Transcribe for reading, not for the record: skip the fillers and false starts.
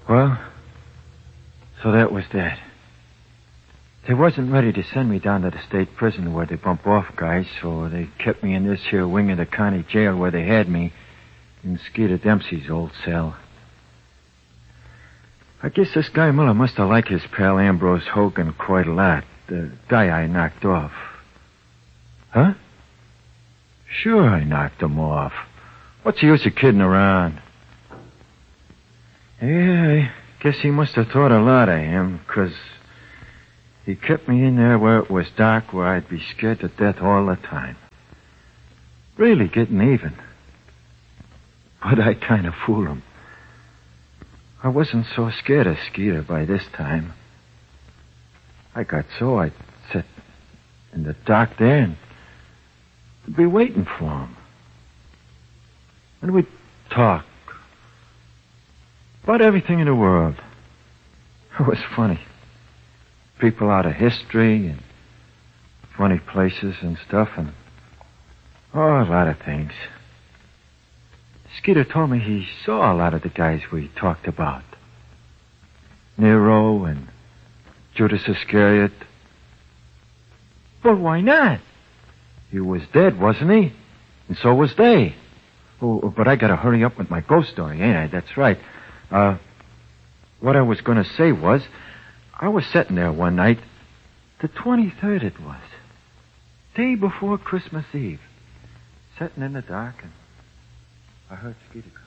Well, so that was that. They wasn't ready to send me down to the state prison where they bump off guys, so they kept me in this here wing of the county jail where they had me, in Skeeter Dempsey's old cell. I guess this guy Miller must have liked his pal Ambrose Hogan quite a lot, the guy I knocked off. Huh? Sure I knocked him off. What's the use of kidding around? Yeah, I guess he must have thought a lot of him, 'cause he kept me in there where it was dark, where I'd be scared to death all the time. Really getting even. But I kind of fooled him. I wasn't so scared of Skeeter by this time. I got so I'd sit in the dark there and be waiting for him. And we'd talk about everything in the world. It was funny. People out of history and funny places and stuff and a lot of things. Skeeter told me he saw a lot of the guys we talked about. Nero and Judas Iscariot. Well, why not? He was dead, wasn't he? And so was they. Oh, but I gotta hurry up with my ghost story, ain't I? That's right. What I was gonna say was, I was sitting there one night, the 23rd it was, day before Christmas Eve, sitting in the dark, and I heard Skeeter